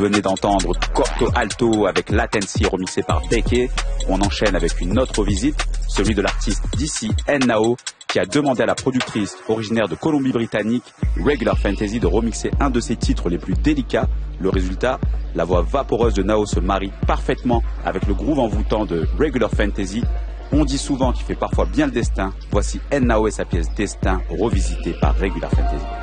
venez d'entendre Corto Alto avec Latency remixé par Deke. On enchaîne avec une autre visite, celui de l'artiste DC Nao, qui a demandé à la productrice originaire de Colombie-Britannique, Regular Fantasy, de remixer un de ses titres les plus délicats. Le résultat, la voix vaporeuse de Nao se marie parfaitement avec le groove envoûtant de Regular Fantasy. On dit souvent qu'il fait parfois bien le destin. Voici Nao et sa pièce Destin, revisitée par Regular Fantasy.